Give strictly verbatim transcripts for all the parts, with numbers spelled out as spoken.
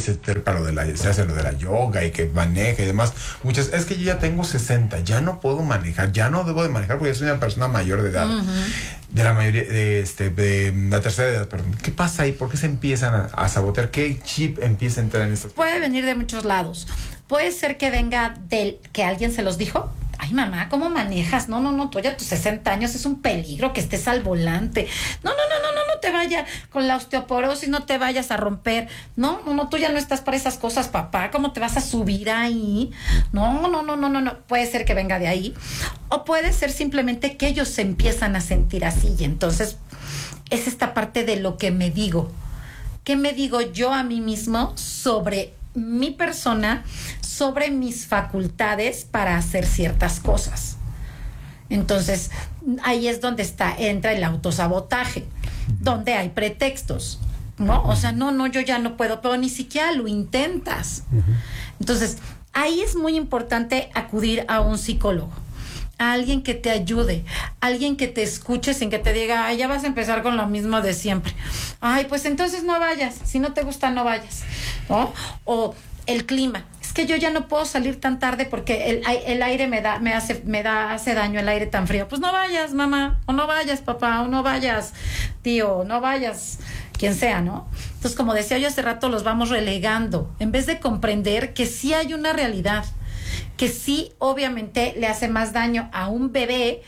se trepa lo de la, se hace lo de la yoga y que maneja y demás. Muchas, es que yo ya tengo sesenta, ya no puedo manejar, ya no debo de manejar porque soy una persona mayor de edad. Uh-huh. De la mayoría, de, este, de la tercera edad, perdón. ¿Qué pasa ahí? ¿Por qué se empiezan a, a sabotear? ¿Qué chip empieza a entrar en esto? Puede venir de muchos lados. Puede ser que venga del que alguien se los dijo. Ay, mamá, ¿cómo manejas? No, no, no, tú ya a tus sesenta años es un peligro que estés al volante. No, no, no, no, no, no te vayas con la osteoporosis, no te vayas a romper. No, no, no, tú ya no estás para esas cosas, papá. ¿Cómo te vas a subir ahí? No, no, no, no, no, no. Puede ser que venga de ahí. O puede ser simplemente que ellos se empiezan a sentir así. Y entonces es esta parte de lo que me digo. ¿Qué me digo yo a mí mismo sobre mi persona, sobre mis facultades para hacer ciertas cosas? Entonces, ahí es donde está, entra el autosabotaje, donde hay pretextos, ¿no? O sea, no, no, yo ya no puedo, pero ni siquiera lo intentas. Entonces, ahí es muy importante acudir a un psicólogo, a alguien que te ayude, alguien que te escuche sin que te diga, ay, ya vas a empezar con lo mismo de siempre. Ay, pues entonces no vayas, si no te gusta no vayas, ¿no? O el clima, es que yo ya no puedo salir tan tarde porque el, el aire me da, me hace, me da, hace daño el aire tan frío. Pues no vayas, mamá, o no vayas, papá, o no vayas, tío, no vayas, quien sea, ¿no? Entonces, como decía yo hace rato, los vamos relegando, en vez de comprender que sí hay una realidad, que sí, obviamente, le hace más daño a un bebé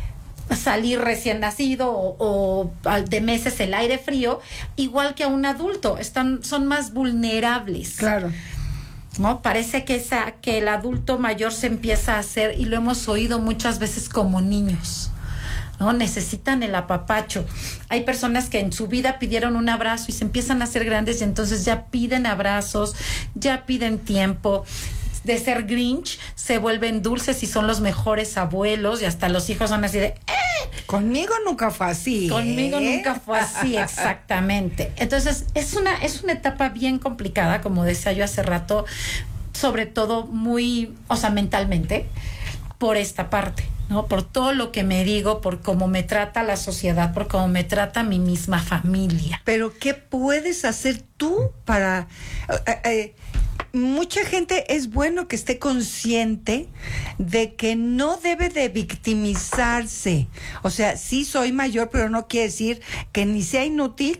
salir recién nacido o, o de meses el aire frío, igual que a un adulto. Están, son más vulnerables. Claro. ¿No? Parece que, esa, que el adulto mayor se empieza a hacer, y lo hemos oído muchas veces como niños, ¿no? Necesitan el apapacho. Hay personas que en su vida pidieron un abrazo y se empiezan a hacer grandes y entonces ya piden abrazos, ya piden tiempo. De ser Grinch se vuelven dulces y son los mejores abuelos, y hasta los hijos son así de ¡eh! Conmigo nunca fue así. Conmigo ¿eh? nunca fue así, exactamente. Entonces, es una, es una etapa bien complicada, como decía yo hace rato, sobre todo muy, o sea, mentalmente, por esta parte, ¿no? Por todo lo que me digo, por cómo me trata la sociedad, por cómo me trata mi misma familia. Pero, ¿qué puedes hacer tú para... Eh, eh, mucha gente es bueno que esté consciente de que no debe de victimizarse. O sea, sí soy mayor, pero no quiere decir que ni sea inútil,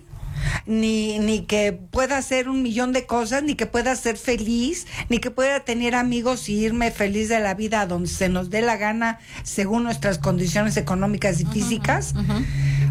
ni, ni que pueda hacer un millón de cosas, ni que pueda ser feliz, ni que pueda tener amigos y irme feliz de la vida a donde se nos dé la gana según nuestras condiciones económicas y físicas, uh-huh, uh-huh.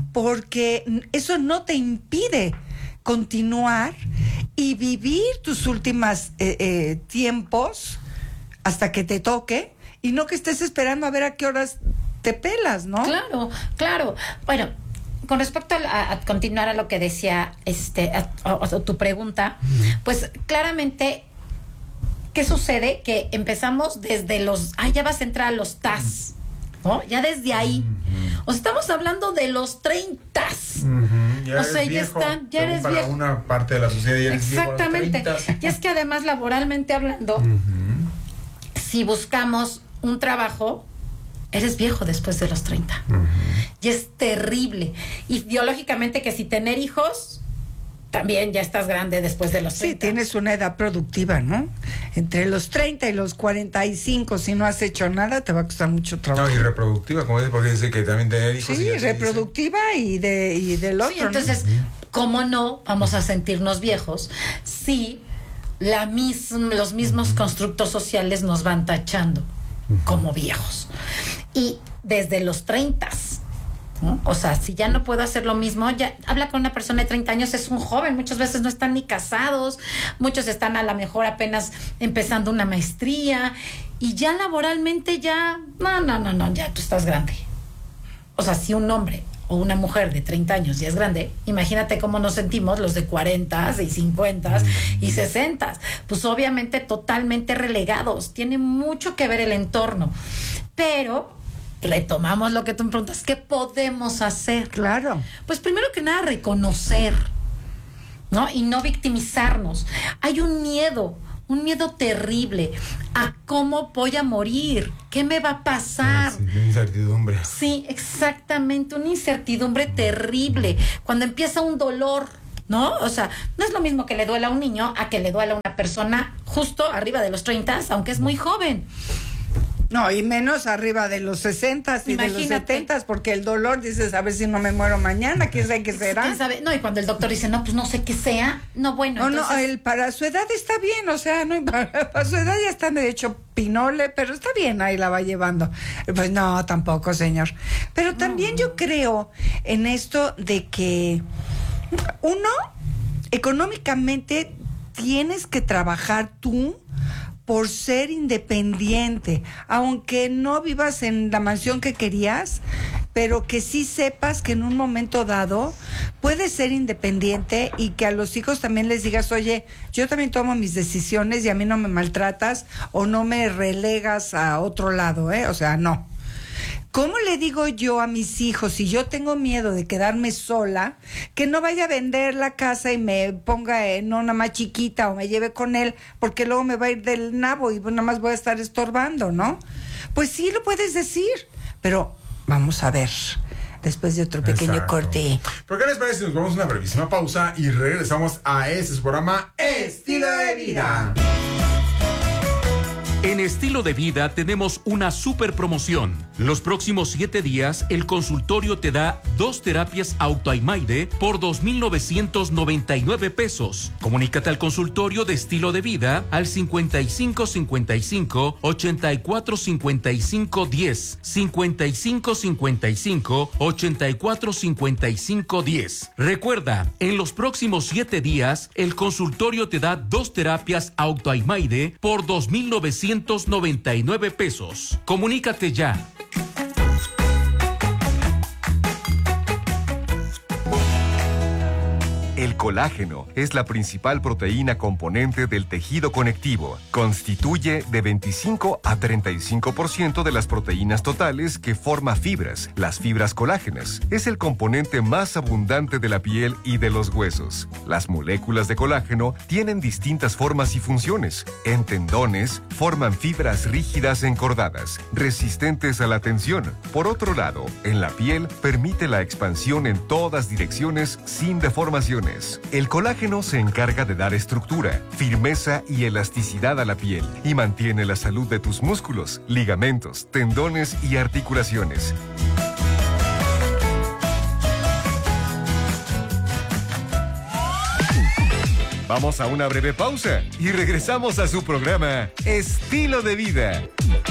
Porque eso no te impide continuar y vivir tus últimos eh, eh, tiempos hasta que te toque, y no que estés esperando a ver a qué horas te pelas, ¿no? Claro, claro. Bueno, con respecto a, a continuar a lo que decía este a, a, a tu pregunta, pues claramente, ¿qué sucede? Que empezamos desde los, ay, ya vas a entrar a los T A S, ¿no? Ya desde ahí. O sea, estamos hablando de los treintas. Uh-huh. Ya o sea, ya viejo, están, ya eres para viejo. Una parte de la sociedad ya eres exactamente. Viejo a los treinta. Y es que además, laboralmente hablando, uh-huh, si buscamos un trabajo, eres viejo después de los treinta. Uh-huh. Y es terrible. Y biológicamente, que si tener hijos, también ya estás grande después de los treinta. Sí, tienes una edad productiva, ¿no? Entre los treinta y los cuarenta y cinco, si no has hecho nada, te va a costar mucho trabajo. No, y reproductiva, como dices, porque dice que también tener hijos. Sí, y reproductiva y, de, y del otro. Sí, entonces, ¿no? ¿Cómo no vamos a sentirnos viejos si la mis, los mismos uh-huh. constructos sociales nos van tachando uh-huh. como viejos? Y desde los treintas, ¿no? O sea, si ya no puedo hacer lo mismo, ya habla con una persona de treinta años, es un joven, muchas veces no están ni casados, muchos están a lo mejor apenas empezando una maestría, y ya laboralmente ya, no, no, no, no, ya tú estás grande. O sea, si un hombre o una mujer de treinta años ya es grande, imagínate cómo nos sentimos los de cuarenta y cincuenta y sesenta, pues obviamente totalmente relegados. Tiene mucho que ver el entorno, pero retomamos lo que tú me preguntas, ¿qué podemos hacer? Claro. Pues primero que nada, reconocer, ¿no? Y no victimizarnos. Hay un miedo, un miedo terrible a cómo voy a morir, qué me va a pasar. Sí, una incertidumbre. Sí, exactamente, una incertidumbre terrible. Cuando empieza un dolor, ¿no? O sea, no es lo mismo que le duela a un niño a que le duela a una persona justo arriba de los treinta, aunque es muy joven. No, y menos arriba de los sesenta y de los setenta, porque el dolor, dices, a ver si no me muero mañana, quién sabe qué será. ¿Quién sabe? No, y cuando el doctor dice, no, pues no sé qué sea, no, bueno. No, entonces... no, el, para su edad está bien, o sea, no, para, para su edad ya está de hecho pinole, pero está bien, ahí la va llevando. Pues no, tampoco, señor. Pero también no. Yo creo en esto de que uno, económicamente, tienes que trabajar tú por ser independiente, aunque no vivas en la mansión que querías, pero que sí sepas que en un momento dado puedes ser independiente y que a los hijos también les digas, oye, yo también tomo mis decisiones y a mí no me maltratas o no me relegas a otro lado, ¿eh? O sea, no. ¿Cómo le digo yo a mis hijos, si yo tengo miedo de quedarme sola, que no vaya a vender la casa y me ponga en una más chiquita o me lleve con él, porque luego me va a ir del nabo y nada más voy a estar estorbando, ¿no? Pues sí lo puedes decir, pero vamos a ver, después de otro pequeño Exacto. corte. ¿Por qué les parece si nos vamos a una brevísima pausa y regresamos a este su programa Estilo de Vida? En Estilo de Vida tenemos una super promoción. Los próximos siete días, el consultorio te da dos terapias Autoimaide por dos mil novecientos noventa y nueve pesos. Comunícate al consultorio de Estilo de Vida al cincuenta y cinco cincuenta y cinco ochenta y cuatro cincuenta y cinco diez, cincuenta y cinco cincuenta y cinco ochenta y cuatro cincuenta y cinco diez. Recuerda, en los próximos siete días, el consultorio te da dos terapias Autoimaide por dos mil novecientos noventa y nueve pesos. Comunícate ya. El colágeno es la principal proteína componente del tejido conectivo. Constituye de veinticinco a treinta y cinco por ciento de las proteínas totales que forma fibras. Las fibras colágenas es el componente más abundante de la piel y de los huesos. Las moléculas de colágeno tienen distintas formas y funciones. En tendones, forman fibras rígidas encordadas, resistentes a la tensión. Por otro lado, en la piel, permite la expansión en todas direcciones sin deformaciones. El colágeno se encarga de dar estructura, firmeza y elasticidad a la piel y mantiene la salud de tus músculos, ligamentos, tendones y articulaciones. Vamos a una breve pausa y regresamos a su programa Estilo de Vida.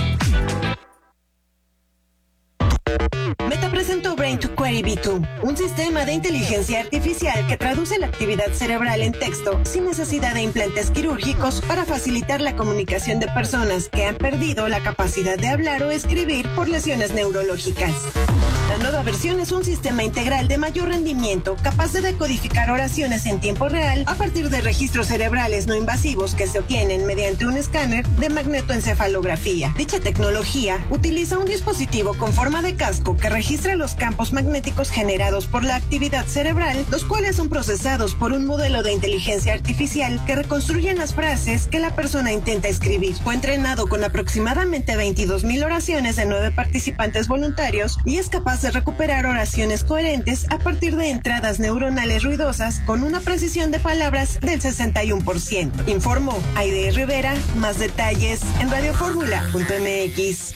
Meta presentó Brain to Query V dos, un sistema de inteligencia artificial que traduce la actividad cerebral en texto sin necesidad de implantes quirúrgicos para facilitar la comunicación de personas que han perdido la capacidad de hablar o escribir por lesiones neurológicas. La nueva versión es un sistema integral de mayor rendimiento capaz de decodificar oraciones en tiempo real a partir de registros cerebrales no invasivos que se obtienen mediante un escáner de magnetoencefalografía. Dicha tecnología utiliza un dispositivo con forma de casco que registra los campos magnéticos generados por la actividad cerebral, los cuales son procesados por un modelo de inteligencia artificial que reconstruyen las frases que la persona intenta escribir. Fue entrenado con aproximadamente veintidós mil oraciones de nueve participantes voluntarios y es capaz de recuperar oraciones coherentes a partir de entradas neuronales ruidosas con una precisión de palabras del sesenta y uno por ciento. Informó Aide Rivera. Más detalles en radio fórmula punto m x.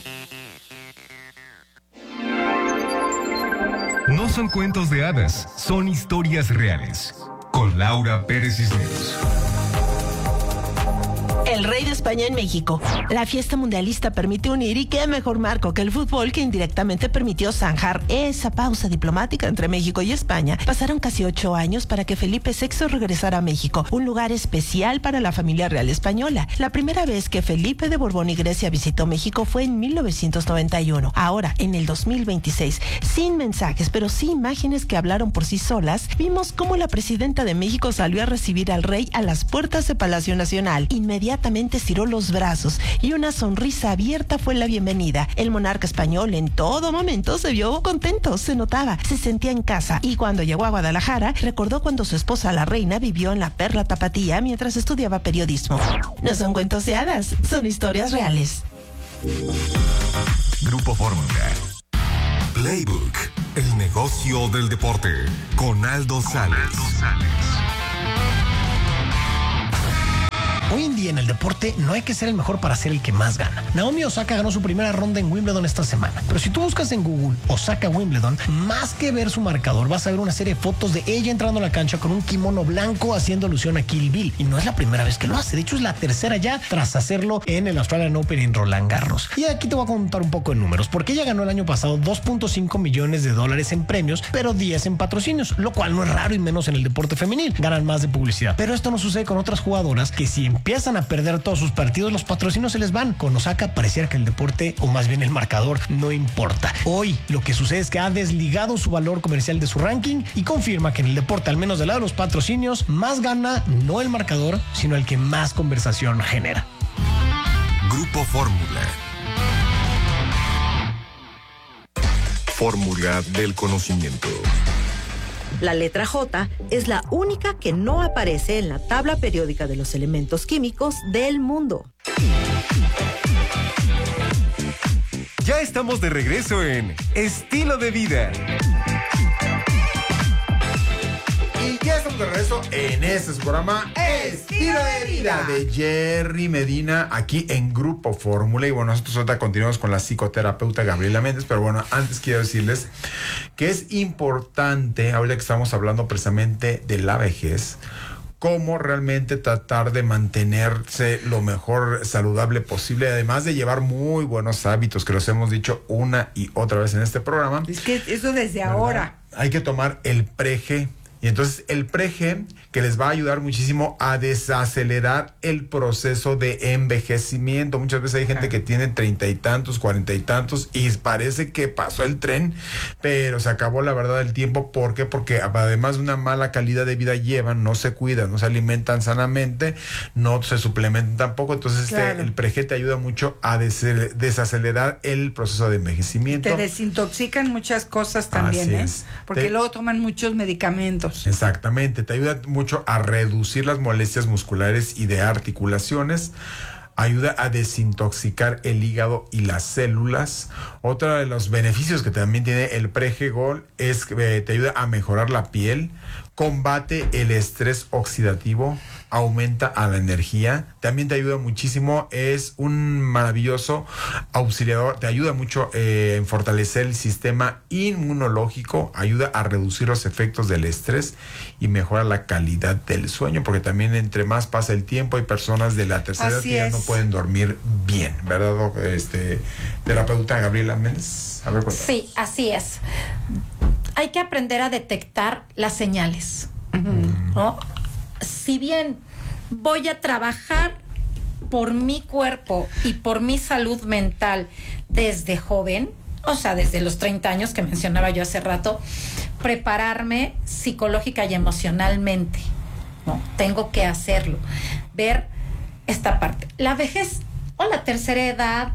No son cuentos de hadas, son historias reales. Con Laura Pérez Cisneros. El rey de España en México. La fiesta mundialista permite unir y qué mejor marco que el fútbol que indirectamente permitió zanjar esa pausa diplomática entre México y España. Pasaron casi ocho años para que Felipe sexto regresara a México, un lugar especial para la familia real española. La primera vez que Felipe de Borbón y Grecia visitó México fue en mil novecientos noventa y uno. Ahora, en el dos mil veintiséis, sin mensajes, pero sí imágenes que hablaron por sí solas, vimos cómo la presidenta de México salió a recibir al rey a las puertas de Palacio Nacional. Inmediatamente estiró los brazos y una sonrisa abierta fue la bienvenida. El monarca español en todo momento se vio contento, se notaba, se sentía en casa, y cuando llegó a Guadalajara recordó cuando su esposa la reina vivió en la Perla Tapatía mientras estudiaba periodismo. No son cuentos de hadas, son historias reales. Grupo Fórmula. Playbook. El negocio del deporte con Aldo Sales. Hoy en día en el deporte no hay que ser el mejor para ser el que más gana. Naomi Osaka ganó su primera ronda en Wimbledon esta semana. Pero si tú buscas en Google Osaka Wimbledon, más que ver su marcador, vas a ver una serie de fotos de ella entrando a la cancha con un kimono blanco haciendo alusión a Kill Bill. Y no es la primera vez que lo hace. De hecho, es la tercera ya tras hacerlo en el Australian Open en Roland Garros. Y aquí te voy a contar un poco de números, porque ella ganó el año pasado dos punto cinco millones de dólares en premios, pero diez en patrocinios, lo cual no es raro y menos en el deporte femenil. Ganan más de publicidad. Pero esto no sucede con otras jugadoras que si empiezan a perder todos sus partidos, los patrocinios se les van. Con Osaka pareciera que el deporte, o más bien el marcador, no importa. Hoy lo que sucede es que ha desligado su valor comercial de su ranking y confirma que en el deporte, al menos del lado de los patrocinios, más gana no el marcador, sino el que más conversación genera. Grupo Fórmula. Fórmula del conocimiento. La letra J es la única que no aparece en la tabla periódica de los elementos químicos del mundo. Ya estamos de regreso en Estilo de Vida. Y ya estamos de regreso en este programa Estilo de Vida de Jerry Medina aquí en Grupo Fórmula. Y bueno, nosotros ahorita continuamos con la psicoterapeuta Gabriela Méndez, pero bueno, antes quiero decirles que es importante, ahorita que estamos hablando precisamente de la vejez, cómo realmente tratar de mantenerse lo mejor saludable posible, además de llevar muy buenos hábitos, que los hemos dicho una y otra vez en este programa. Es que eso desde ¿verdad? Ahora. Hay que tomar el pre-G. Y entonces el pre-G, que les va a ayudar muchísimo a desacelerar el proceso de envejecimiento. Muchas veces hay gente que tiene treinta y tantos, cuarenta y tantos, y parece que pasó el tren, pero se acabó la verdad del tiempo. ¿Por qué? Porque además de una mala calidad de vida llevan, no se cuidan, no se alimentan sanamente, no se suplementan tampoco. Entonces claro. este, el pre-G te ayuda mucho a des- desacelerar el proceso de envejecimiento. Te desintoxican muchas cosas también, ¿eh? Porque te... luego toman muchos medicamentos. Exactamente, te ayuda mucho a reducir las molestias musculares y de articulaciones, ayuda a desintoxicar el hígado y las células. Otro de los beneficios que también tiene el pre-G Gold es que eh, te ayuda a mejorar la piel, combate el estrés oxidativo, aumenta a la energía, también te ayuda muchísimo, es un maravilloso auxiliador, te ayuda mucho eh, en fortalecer el sistema inmunológico, ayuda a reducir los efectos del estrés y mejora la calidad del sueño, porque también entre más pasa el tiempo hay personas de la tercera edad que ya no pueden dormir bien, ¿verdad, este, terapeuta Gabriela Méndez? A ver, cuéntame. Sí, así es. Hay que aprender a detectar las señales, uh-huh. ¿no? Si bien voy a trabajar por mi cuerpo y por mi salud mental desde joven, o sea, desde los treinta años que mencionaba yo hace rato, prepararme psicológica y emocionalmente, ¿no? Tengo que hacerlo, ver esta parte. La vejez o la tercera edad,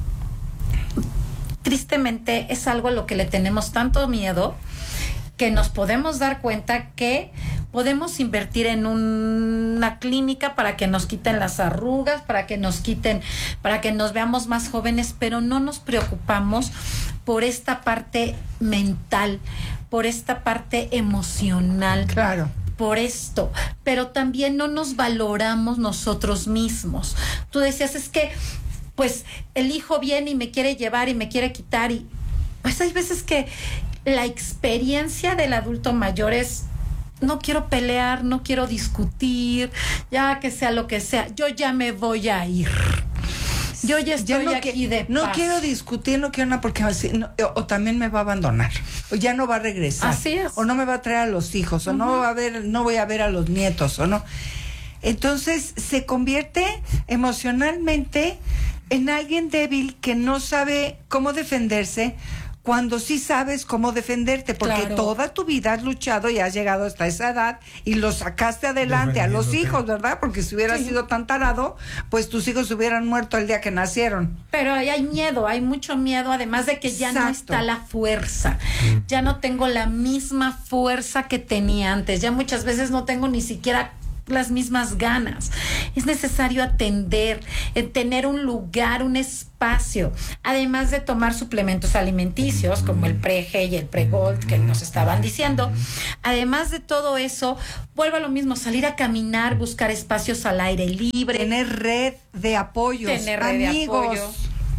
tristemente, es algo a lo que le tenemos tanto miedo que nos podemos dar cuenta que podemos invertir en una clínica para que nos quiten las arrugas, para que nos quiten, para que nos veamos más jóvenes, pero no nos preocupamos por esta parte mental, por esta parte emocional. Claro. Por esto, pero también no nos valoramos nosotros mismos. Tú decías, es que, pues, el hijo viene y me quiere llevar y me quiere quitar, y pues hay veces que la experiencia del adulto mayor es: no quiero pelear, no quiero discutir, ya que sea lo que sea, yo ya me voy a ir. Yo ya estoy ya no aquí que, de No paz. quiero discutir, no quiero nada, porque así, no, o, o también me va a abandonar, o ya no va a regresar. Así es. O no me va a traer a los hijos, o uh-huh. no va a ver, no voy a ver a los nietos, o no. Entonces se convierte emocionalmente en alguien débil que no sabe cómo defenderse, cuando sí sabes cómo defenderte, porque claro. toda tu vida has luchado y has llegado hasta esa edad y lo sacaste adelante a los hijos, ¿verdad? Porque si hubieras sí. sido tan tarado, pues tus hijos hubieran muerto el día que nacieron. Pero ahí hay miedo, hay mucho miedo, además de que ya Exacto. no está la fuerza. Ya no tengo la misma fuerza que tenía antes. Ya muchas veces no tengo ni siquiera las mismas ganas. Es necesario atender, eh, tener un lugar, un espacio, además de tomar suplementos alimenticios como el Pre-G y el Pre-Gold que nos estaban diciendo. Además de todo eso, vuelvo a lo mismo, salir a caminar, buscar espacios al aire libre. Tener red de apoyos, tener red amigos. de apoyo.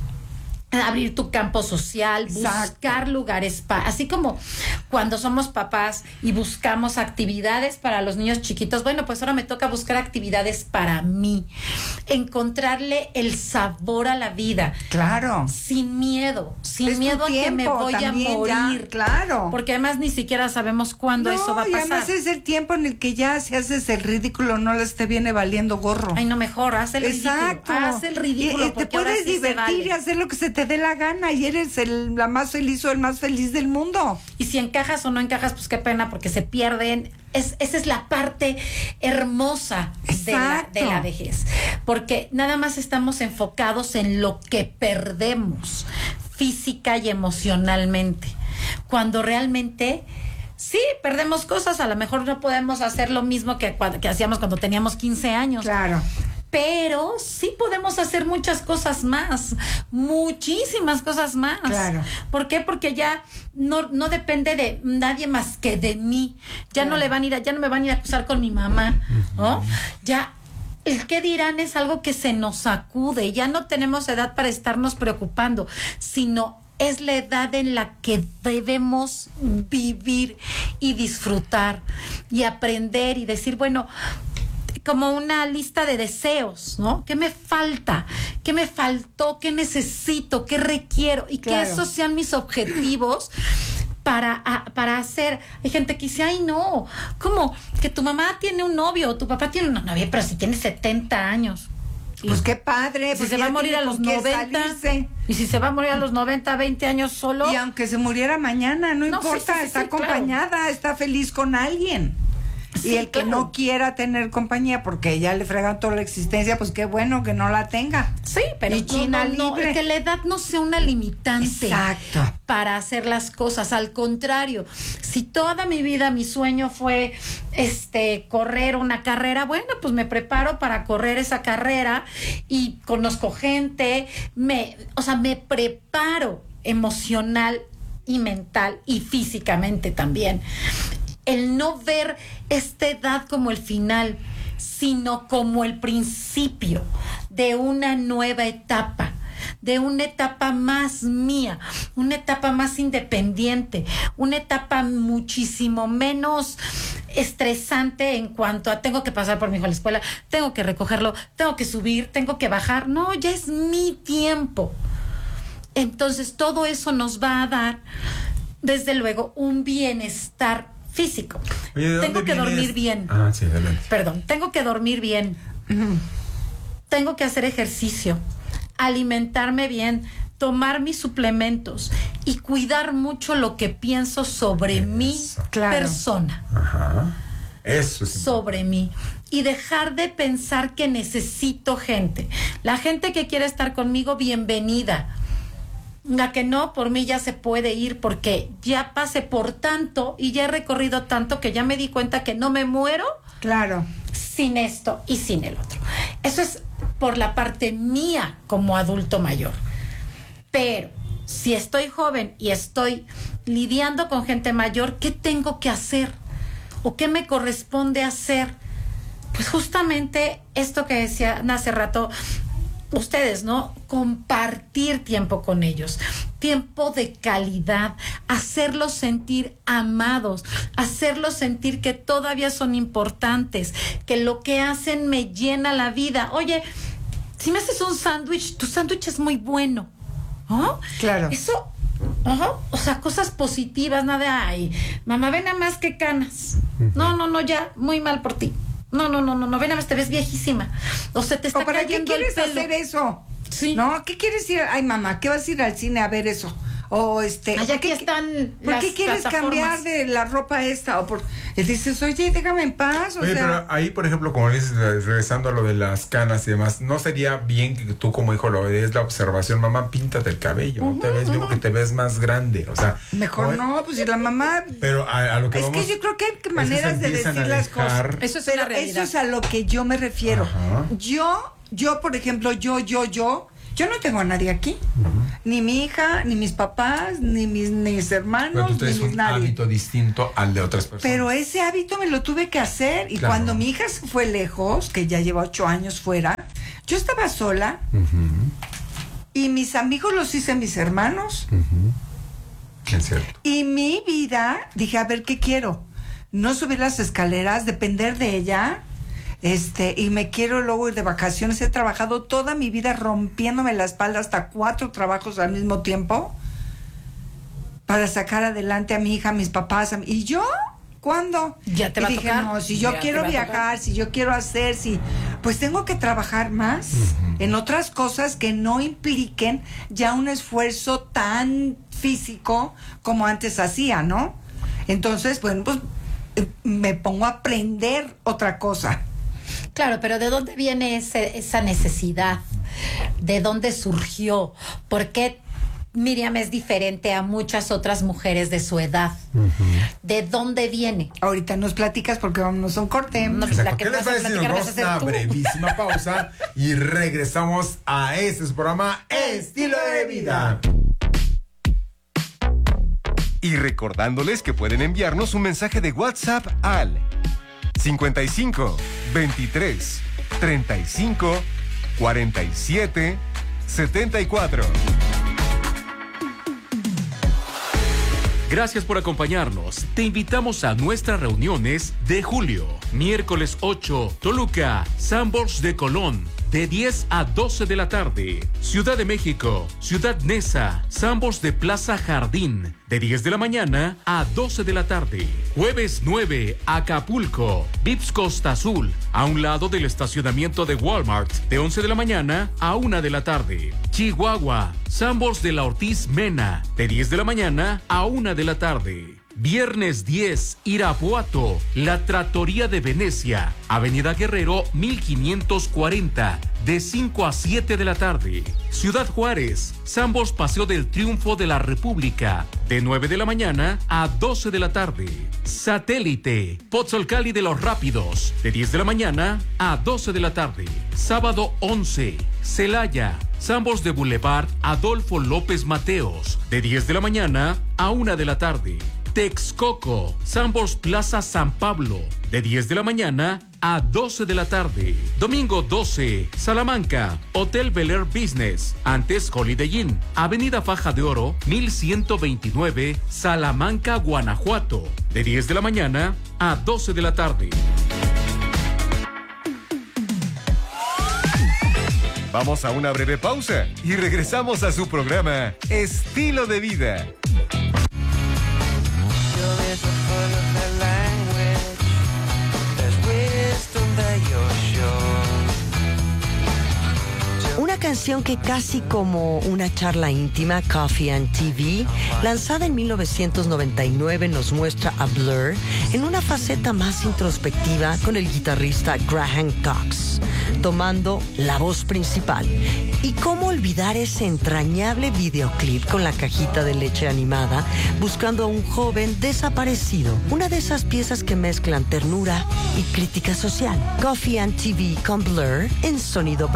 Abrir tu campo social, Exacto. buscar lugares, pa- así como cuando somos papás y buscamos actividades para los niños chiquitos, bueno, pues ahora me toca buscar actividades para mí, encontrarle el sabor a la vida. Claro. Sin miedo, sin Es tu miedo a que me tiempo voy a también, morir. ya, claro. Porque además ni siquiera sabemos cuándo No, eso va a y pasar. además es el tiempo en el que ya si haces el ridículo no les te viene valiendo gorro. Ay, no, mejor, haz el Exacto. ridículo. Haz el ridículo. Y, y te porque ahora puedes sí se divertir vale. y hacer lo que se te dé la gana y eres el, la más feliz o el más feliz del mundo. Y si encajas o no encajas, pues qué pena, porque se pierden. Es, esa es la parte hermosa de la, Exacto. de la vejez. Porque nada más estamos enfocados en lo que perdemos física y emocionalmente. Cuando realmente... Sí, perdemos cosas, a lo mejor no podemos hacer lo mismo que, cua- que hacíamos cuando teníamos quince años. Claro. Pero sí podemos hacer muchas cosas más, muchísimas cosas más. Claro. ¿Por qué? Porque ya no, no depende de nadie más que de mí. Ya Claro. no le van a ir, a- ya no me van a ir a acusar con mi mamá, ¿no? Ya el qué dirán es algo que se nos sacude. Ya no tenemos edad para estarnos preocupando, sino es la edad en la que debemos vivir y disfrutar y aprender y decir, bueno, como una lista de deseos, ¿no? ¿Qué me falta? ¿Qué me faltó? ¿Qué necesito? ¿Qué requiero? Y Claro. que esos sean mis objetivos para, a- para hacer. Hay gente que dice, ay, no, ¿cómo? Que tu mamá tiene un novio o tu papá tiene una novia, pero si tiene setenta años. Pues qué padre. Si pues se ya va a morir tiene a los con qué noventa, salirse. y si se va a morir a los noventa, veinte años solo. Y aunque se muriera mañana, no, No, sí, importa, sí, sí, está sí, claro. acompañada, está feliz con alguien. Sí, y el que claro. no quiera tener compañía porque ya le fregan toda la existencia, pues qué bueno que no la tenga. Sí, pero Y China no, no, no, libre. que la edad no sea una limitante Exacto. para hacer las cosas. Al contrario, si toda mi vida mi sueño fue este correr una carrera, bueno, pues me preparo para correr esa carrera y conozco gente, me, o sea, me preparo emocional y mental y físicamente también. El no ver esta edad como el final, sino como el principio de una nueva etapa, de una etapa más mía, una etapa más independiente, una etapa muchísimo menos estresante en cuanto a tengo que pasar por mi hijo a la escuela, tengo que recogerlo, tengo que subir, tengo que bajar. No, ya es mi tiempo. Entonces todo eso nos va a dar, desde luego, un bienestar físico. Oye, ¿de dónde tengo que viene dormir este? bien. Ah, sí, adelante. Perdón, tengo que dormir bien. Tengo que hacer ejercicio, alimentarme bien, tomar mis suplementos y cuidar mucho lo que pienso sobre Eso. mi Claro. persona, Ajá. Eso es sobre mí. Y dejar de pensar que necesito gente. La gente que quiere estar conmigo, bienvenida. La que no, por mí ya se puede ir porque ya pasé por tanto y ya he recorrido tanto que ya me di cuenta que no me muero Claro. sin esto y sin el otro. Eso es por la parte mía como adulto mayor. Pero si estoy joven y estoy lidiando con gente mayor, ¿qué tengo que hacer? ¿O qué me corresponde hacer? Pues justamente esto que decían hace rato ustedes, ¿no? Compartir tiempo con ellos, tiempo de calidad, hacerlos sentir amados, hacerlos sentir que todavía son importantes, que lo que hacen me llena la vida. Oye, si me haces un sándwich, tu sándwich es muy bueno, ¿no? Claro. Eso, ajá, o sea, cosas positivas, nada de, ay, mamá, ven nada más que canas. No, no, no, ya, muy mal por ti. No, no, no, no, no, ven nada más, te ves viejísima. O se te está ¿O para qué cayendo el quieres pelo. hacer eso? Sí. No, ¿qué quieres ir? Ay, mamá, ¿qué vas a ir al cine a ver eso? O este... Ay, ¿por aquí qué- están ¿Por las qué quieres plataformas? cambiar de la ropa esta? O por, y dices, oye, déjame en paz. O Oye, sea, pero ahí, por ejemplo, como dices, regresando a lo de las canas y demás, ¿no sería bien que tú como hijo lo des la observación? Mamá, píntate el cabello, uh-huh, te ves bien porque te ves más grande, o sea... mejor no, pues si la mamá... Pero a, a lo que es vamos... que yo creo que hay que maneras de decir las cosas. Eso es Pero una realidad. eso es a lo que yo me refiero. Ajá. Yo, yo, por ejemplo, yo, yo, yo... Yo no tengo a nadie aquí, uh-huh. Ni mi hija, ni mis papás, ni mis, ni mis hermanos, pero tú tienes ni mis un nadie. hábito distinto al de otras personas. Pero ese hábito me lo tuve que hacer. Y claro. Cuando mi hija se fue lejos, que ya lleva ocho años fuera, yo estaba sola. Uh-huh. Y mis amigos los hice mis hermanos. Uh-huh. Es cierto. Y mi vida, dije, a ver, ¿qué quiero? No subir las escaleras, depender de ella. Este, y me quiero luego ir de vacaciones. He trabajado toda mi vida rompiéndome la espalda, hasta cuatro trabajos al mismo tiempo, para sacar adelante a mi hija, a mis papás. A mi, ¿Y yo? ¿Cuándo? Ya te y va a dije, tocar. no, si yo Ya quiero te va a viajar, tocar. si yo quiero hacer, si pues tengo que trabajar más uh-huh. en otras cosas que no impliquen ya un esfuerzo tan físico como antes hacía, ¿no? Entonces, bueno, pues me pongo a aprender otra cosa. Claro, pero ¿de dónde viene ese, esa necesidad? ¿De dónde surgió? ¿Por qué Miriam es diferente a muchas otras mujeres de su edad? Uh-huh. ¿De dónde viene? Ahorita nos platicas porque vámonos a un corte. No, Exacto. la que ¿Qué les vas a parece si nos platicar vamos vas a hacer a una tú? brevísima pausa y regresamos a este su programa Estilo de Vida? Y recordándoles que pueden enviarnos un mensaje de WhatsApp al cincuenta y cinco, veintitrés, treinta y cinco, cuarenta y siete, setenta y cuatro. Gracias por acompañarnos. Te invitamos a nuestras reuniones de julio. Miércoles ocho, Toluca, Sanborns de Colón, de diez a doce de la tarde. Ciudad de México, Ciudad Neza, Sanborns de Plaza Jardín, de diez de la mañana a doce de la tarde. Jueves nueve, Acapulco, Vips Costa Azul, a un lado del estacionamiento de Walmart, de once de la mañana a una de la tarde. Chihuahua, Sanborns de la Ortiz Mena, de diez de la mañana a una de la tarde. Viernes diez, Irapuato, La Trattoria de Venecia, Avenida Guerrero mil quinientos cuarenta, de cinco a siete de la tarde. Ciudad Juárez, Sanborns Paseo del Triunfo de la República, de nueve de la mañana a doce de la tarde. Satélite, Pozzolcali de los Rápidos, de diez de la mañana a doce de la tarde. Sábado once, Celaya, Sanborns de Boulevard Adolfo López Mateos, de diez de la mañana a una de la tarde. Texcoco, Sanborns Plaza San Pablo, de diez de la mañana a doce de la tarde. Domingo doce, Salamanca, Hotel Bel Air Business, antes Holiday Inn, Avenida Faja de Oro, mil ciento veintinueve, Salamanca, Guanajuato, de diez de la mañana a doce de la tarde. Vamos a una breve pausa y regresamos a su programa Estilo de Vida. Una canción que casi como una charla íntima, Coffee and T V, lanzada en mil novecientos noventa y nueve, nos muestra a Blur en una faceta más introspectiva con el guitarrista Graham Cox, tomando la voz principal. Y cómo olvidar ese entrañable videoclip con la cajita de leche animada, buscando a un joven desaparecido. Una de esas piezas que mezclan ternura y crítica social. Coffee and T V con Blur en sonido